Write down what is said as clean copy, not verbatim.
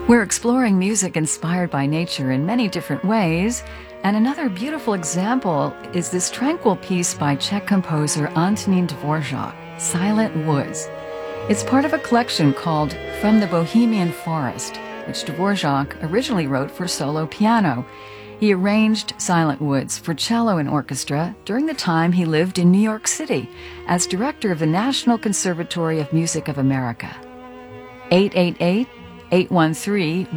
We're exploring music inspired by nature in many different ways, and another beautiful example is this tranquil piece by Czech composer Antonín Dvořák, Silent Woods. It's part of a collection called From the Bohemian Forest, which Dvořák originally wrote for solo piano. He arranged Silent Woods for cello and orchestra during the time he lived in New York City as director of the National Conservatory of Music of America. 888-813